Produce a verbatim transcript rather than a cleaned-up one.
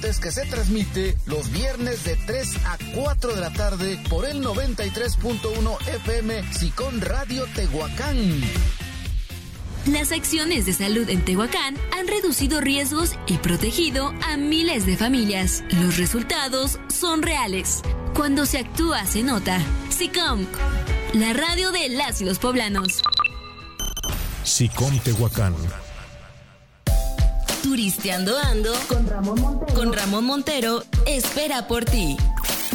Deportes que se transmite los viernes de tres a cuatro de la tarde por el noventa y tres punto uno F M Sicón Radio Tehuacán. Las acciones de salud en Tehuacán han reducido riesgos y protegido a miles de familias. Los resultados son reales. Cuando se actúa, se nota. Sicom, la radio de las y los poblanos. Sicom Tehuacán. Turisteando ando con Ramón Montero, con Ramón Montero espera por ti.